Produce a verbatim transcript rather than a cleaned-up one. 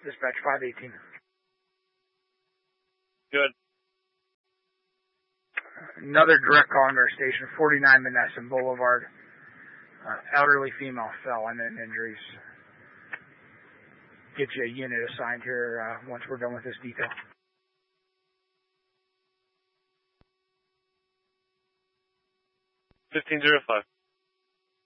Dispatch five eighteen. Good. Another direct calling our station, forty-nine Menneson Boulevard. Uh, elderly female fell on injuries. Get you a unit assigned here uh, once we're done with this detail. fifteen oh five.